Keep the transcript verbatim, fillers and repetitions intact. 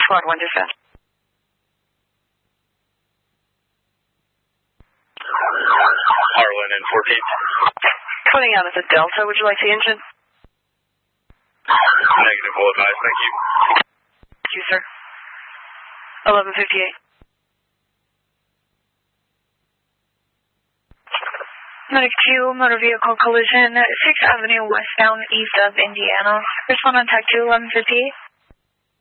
Squad one dispatch. Harlan and fourteen. Coming out as a Delta, would you like the engine? Negative, will advise, thank you. Thank you, sir. eleven fifty-eight. Medic two, motor vehicle collision, sixth Avenue westbound east of Indiana. Respond on tag two, eleven fifty-eight.